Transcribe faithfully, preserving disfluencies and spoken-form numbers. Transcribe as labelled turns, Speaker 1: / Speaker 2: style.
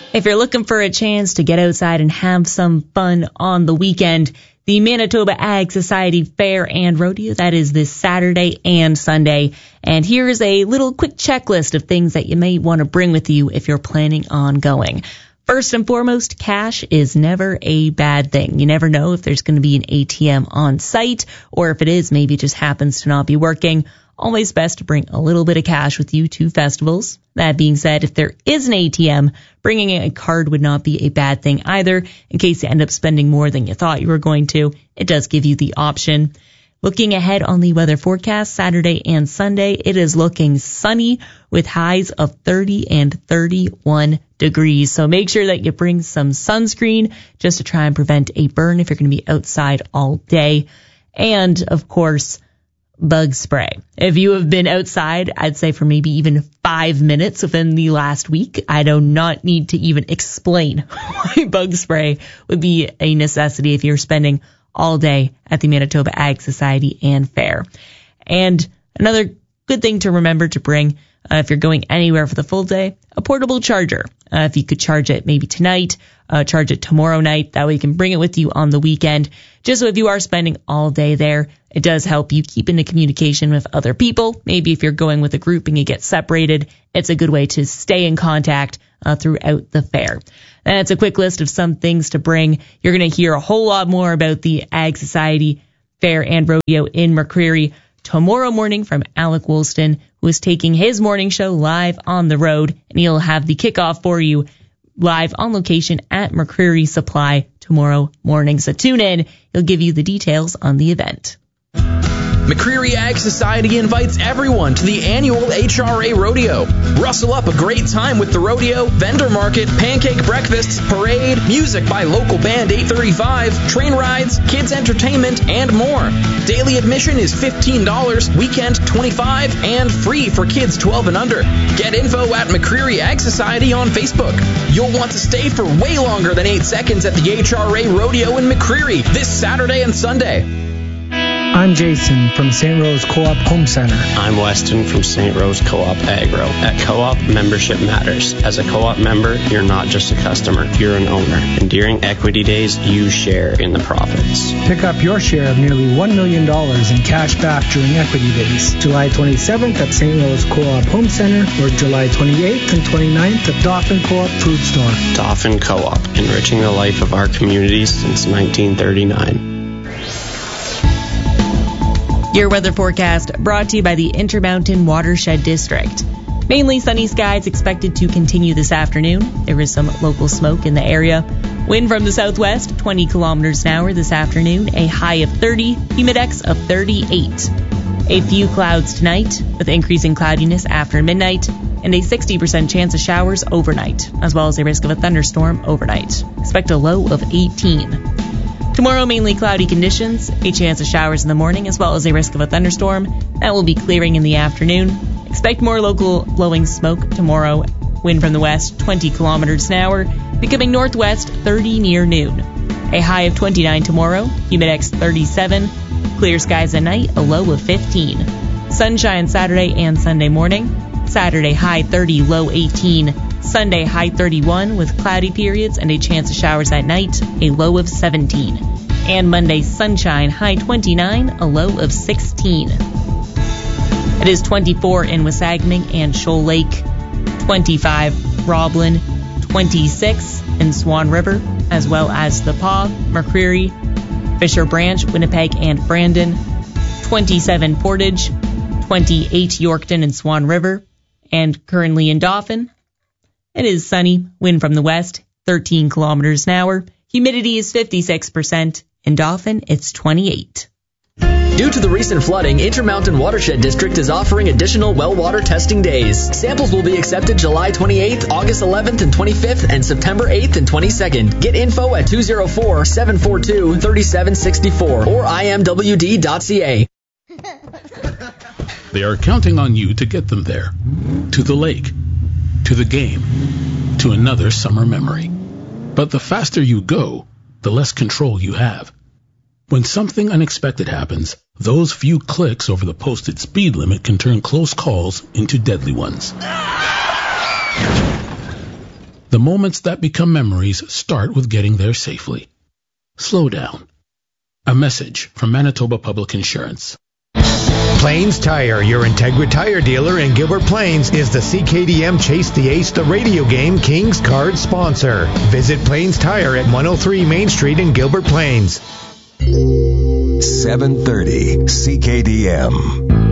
Speaker 1: If you're looking for a chance to get outside and have some fun on the weekend, the Manitoba Ag Society Fair and Rodeo, that is this Saturday and Sunday. And here's a little quick checklist of things that you may want to bring with you if you're planning on going. First and foremost, cash is never a bad thing. You never know if there's going to be an A T M on site, or if it is, maybe it just happens to not be working. Always best to bring a little bit of cash with you to festivals. That being said, if there is an A T M, bringing a card would not be a bad thing either. In case you end up spending more than you thought you were going to, it does give you the option. Looking ahead on the weather forecast, Saturday and Sunday, it is looking sunny with highs of thirty and thirty-one degrees. So make sure that you bring some sunscreen just to try and prevent a burn if you're going to be outside all day. And, of course, bug spray. If you have been outside, I'd say for maybe even five minutes within the last week, I do not need to even explain why bug spray would be a necessity if you're spending all day at the Manitoba Ag Society and Fair. And another good thing to remember to bring uh, if you're going anywhere for the full day, a portable charger. Uh, if you could charge it maybe tonight, uh, charge it tomorrow night, that way you can bring it with you on the weekend. Just so if you are spending all day there, it does help you keep into communication with other people. Maybe if you're going with a group and you get separated, it's a good way to stay in contact uh, throughout the fair. And it's a quick list of some things to bring. You're going to hear a whole lot more about the Ag Society Fair and Rodeo in McCreary tomorrow morning from Alec Woolston, who is taking his morning show live on the road, and he'll have the kickoff for you live on location at McCreary Supply tomorrow morning. So tune in. He'll give you the details on the event.
Speaker 2: McCreary Ag Society invites everyone to the annual H R A Rodeo. Rustle up a great time with the rodeo, vendor market, pancake breakfasts, parade, music by local band eight thirty-five, train rides, kids entertainment, and more. Daily admission is fifteen dollars, weekend twenty-five dollars, and free for kids twelve and under. Get info at McCreary Ag Society on Facebook. You'll want to stay for way longer than eight seconds at the H R A Rodeo in McCreary this Saturday and Sunday.
Speaker 3: I'm Jason from Saint Rose Co-op Home Center.
Speaker 4: I'm Weston from Saint Rose Co-op Agro. At Co-op, membership matters. As a Co-op member, you're not just a customer, you're an owner. And during equity days, you share in the profits.
Speaker 3: Pick up your share of nearly one million dollars in cash back during equity days. July twenty-seventh at Saint Rose Co-op Home Center or July twenty-eighth and twenty-ninth at Dauphin Co-op Food Store.
Speaker 4: Dauphin Co-op, enriching the life of our communities since nineteen thirty-nine.
Speaker 1: Your weather forecast brought to you by the Intermountain Watershed District. Mainly sunny skies expected to continue this afternoon. There is some local smoke in the area. Wind from the southwest, twenty kilometers an hour this afternoon. A high of thirty, humidex of thirty-eight. A few clouds tonight with increasing cloudiness after midnight and a sixty percent chance of showers overnight, as well as a risk of a thunderstorm overnight. Expect a low of eighteen. Tomorrow, mainly cloudy conditions, a chance of showers in the morning, as well as a risk of a thunderstorm. That will be clearing in the afternoon. Expect more local blowing smoke tomorrow. Wind from the west, twenty kilometers an hour, becoming northwest, thirty near noon. A high of twenty-nine tomorrow, humidex thirty-seven. Clear skies at night, a low of fifteen. Sunshine Saturday and Sunday morning. Saturday, high thirty, low eighteen. Sunday, high thirty-one with cloudy periods and a chance of showers at night, a low of seventeen. And Monday, sunshine, high twenty-nine, a low of sixteen. It is twenty-four in Wasagaming and Shoal Lake, twenty-five Roblin, twenty-six in Swan River, as well as the Paw, McCreary, Fisher Branch, Winnipeg, and Brandon, twenty-seven Portage, twenty-eight Yorkton and Swan River, and currently in Dauphin. It is sunny, wind from the west, thirteen kilometers an hour. Humidity is fifty-six percent. In Dauphin, it's twenty-eight.
Speaker 5: Due to the recent flooding, Intermountain Watershed District is offering additional well water testing days. Samples will be accepted July twenty-eighth, August eleventh and twenty-fifth, and September eighth and twenty-second. Get info at two oh four, seven four two, three seven six four or I M W D dot C A.
Speaker 6: They are counting on you to get them there. To the lake. To the game. To another summer memory. But the faster you go, the less control you have. When something unexpected happens, those few clicks over the posted speed limit can turn close calls into deadly ones. The moments that become memories start with getting there safely. Slow down. A message from Manitoba Public Insurance.
Speaker 7: Plains Tire, your Integra Tire dealer in Gilbert Plains, is the C K D M Chase the Ace the radio game Kings card sponsor. Visit Plains Tire at one oh three Main Street in Gilbert Plains.
Speaker 8: seven thirty C K D M.